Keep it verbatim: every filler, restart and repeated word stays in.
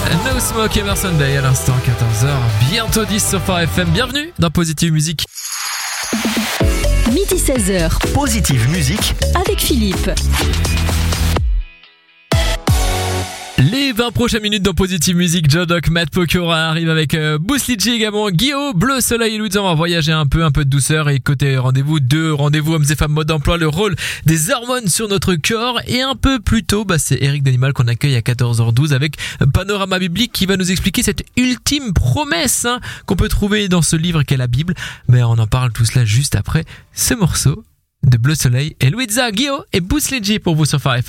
No Smoke Emerson Day à l'instant, quatorze heures, bientôt dix sur Phare F M. Bienvenue dans Positive Musique. Midi seize heures. Positive Musique avec Philippe. Les vingt prochaines minutes dans Positive Musique, Joe Doc, Matt Pokora arrive avec euh, Bouslidji également, Guillaume, Bleu Soleil et Louis. On va voyager un peu, un peu de douceur. Et côté rendez-vous, deux rendez-vous hommes et femmes mode d'emploi, le rôle des hormones sur notre corps. Et un peu plus tôt, bah, c'est Eric d'Animal qu'on accueille à quatorze heures douze avec Panorama Biblique qui va nous expliquer cette ultime promesse hein, qu'on peut trouver dans ce livre qu'est la Bible. Mais on en parle tout cela juste après ce morceau de Bleu Soleil et Louisa, Guillaume et Bouslidji pour vous sur Phare F M.